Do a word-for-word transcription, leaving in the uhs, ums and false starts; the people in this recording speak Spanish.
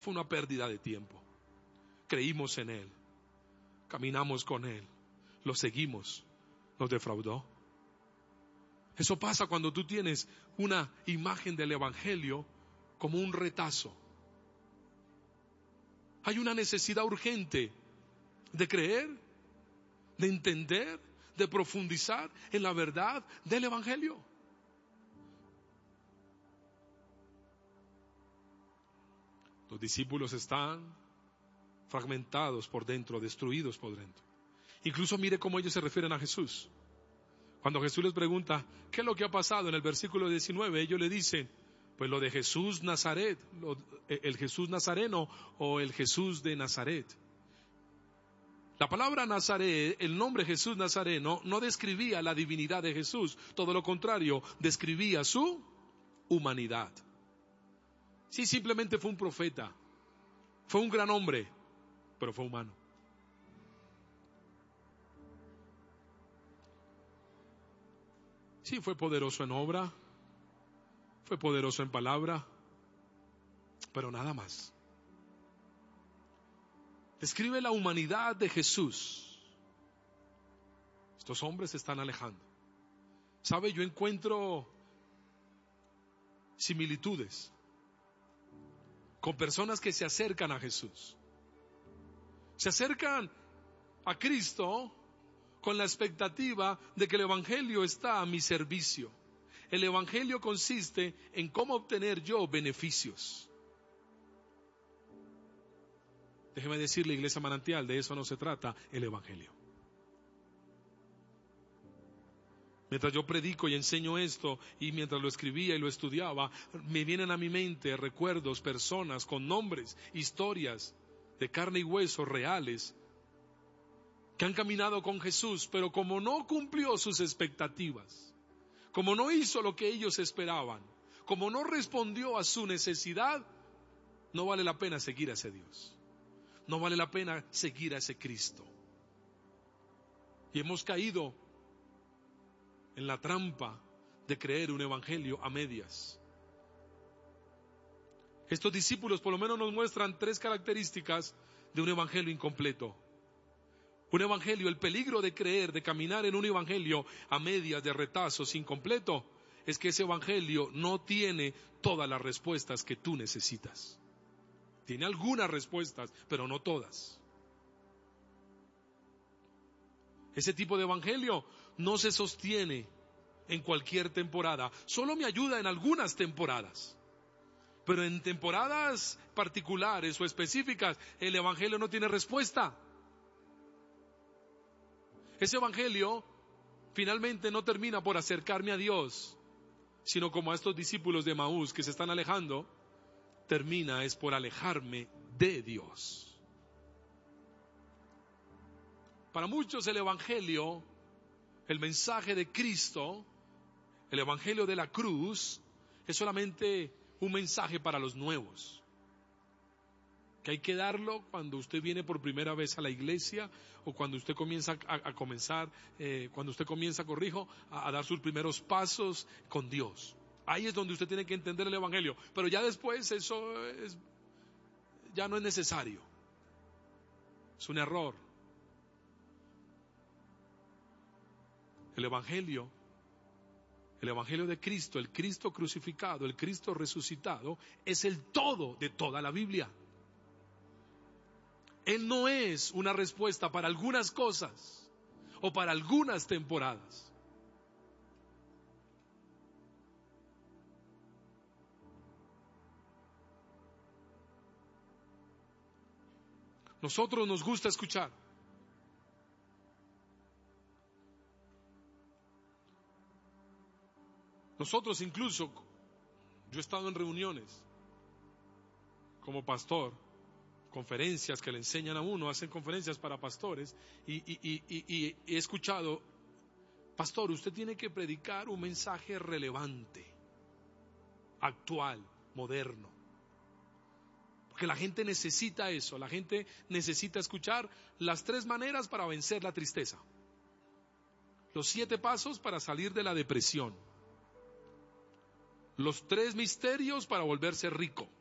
Fue una pérdida de tiempo. Creímos en Él, caminamos con Él, lo seguimos, nos defraudó. Eso pasa cuando tú tienes una imagen del Evangelio como un retazo. Hay una necesidad urgente de creer, de entender, de profundizar en la verdad del Evangelio. Los discípulos están fragmentados por dentro, destruidos por dentro. Incluso mire cómo ellos se refieren a Jesús. Cuando Jesús les pregunta, ¿qué es lo que ha pasado? En el versículo diecinueve, ellos le dicen, pues lo de Jesús Nazaret, lo, el Jesús Nazareno o el Jesús de Nazaret. La palabra Nazaret, el nombre Jesús Nazareno, no describía la divinidad de Jesús, todo lo contrario, describía su humanidad. Sí, simplemente fue un profeta, fue un gran hombre, pero fue humano. Sí, fue poderoso en obra, fue poderoso en palabra, pero nada más. Describe la humanidad de Jesús. Estos hombres se están alejando. ¿Sabe? Yo encuentro similitudes con personas que se acercan a Jesús. Se acercan a Cristo con la expectativa de que el Evangelio está a mi servicio. El Evangelio consiste en cómo obtener yo beneficios. Déjeme decirle, Iglesia Manantial, de eso no se trata el Evangelio. Mientras yo predico y enseño esto, y mientras lo escribía y lo estudiaba, me vienen a mi mente recuerdos, personas con nombres, historias de carne y hueso reales, que han caminado con Jesús, pero como no cumplió sus expectativas, como no hizo lo que ellos esperaban, como no respondió a su necesidad, no vale la pena seguir a ese Dios. No vale la pena seguir a ese Cristo. Y hemos caído en la trampa de creer un evangelio a medias. Estos discípulos por lo menos nos muestran tres características de un evangelio incompleto. Un evangelio, el peligro de creer, de caminar en un evangelio a medias, de retazos, incompleto, es que ese evangelio no tiene todas las respuestas que tú necesitas. Tiene algunas respuestas, pero no todas. Ese tipo de evangelio no se sostiene en cualquier temporada. Solo me ayuda en algunas temporadas. Pero en temporadas particulares o específicas, el evangelio no tiene respuesta. Ese evangelio finalmente no termina por acercarme a Dios, sino como a estos discípulos de Emaús que se están alejando, termina es por alejarme de Dios. Para muchos el evangelio, el mensaje de Cristo, el evangelio de la cruz, es solamente un mensaje para los nuevos. Que hay que darlo cuando usted viene por primera vez a la iglesia o cuando usted comienza a, a comenzar, eh, cuando usted comienza, corrijo, a, a dar sus primeros pasos con Dios. Ahí es donde usted tiene que entender el evangelio. Pero ya después eso es, ya no es necesario. Es un error. El evangelio, el evangelio de Cristo, el Cristo crucificado, el Cristo resucitado, es el todo de toda la Biblia. Él no es una respuesta para algunas cosas o para algunas temporadas. Nosotros nos gusta escuchar. Nosotros incluso, yo he estado en reuniones como pastor, conferencias que le enseñan a uno, hacen conferencias para pastores y, y, y, y, y he escuchado, pastor, usted tiene que predicar un mensaje relevante, actual, moderno, porque la gente necesita eso, la gente necesita escuchar las tres maneras para vencer la tristeza, los siete pasos para salir de la depresión, los tres misterios para volverse rico.